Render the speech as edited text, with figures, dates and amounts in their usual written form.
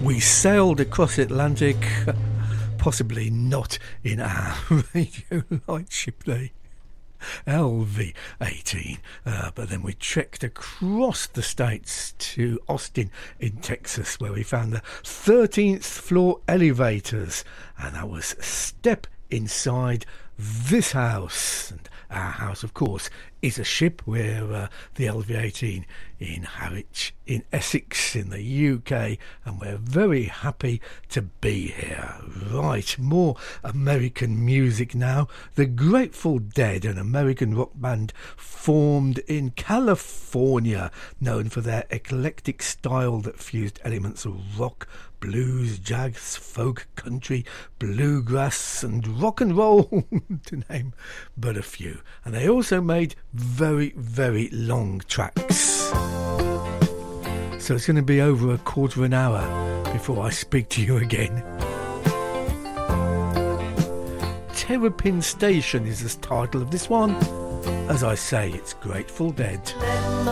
We sailed across Atlantic, possibly not in our radio lightship, the LV-18, but then we trekked across the states to Austin in Texas, where we found the 13th floor elevators, and that was a step inside this house. And our house, of course, is a ship. We're the LV-18 in Harwich in Essex in the UK, and we're very happy to be here. Right, more American music now. The Grateful Dead, an American rock band formed in California, known for their eclectic style that fused elements of rock, blues, jazz, folk, country, bluegrass and rock and roll, to name but a few. And they also made very, very long tracks. So it's going to be over a quarter of an hour before I speak to you again. Terrapin Station is the title of this one. As I say, it's Grateful Dead.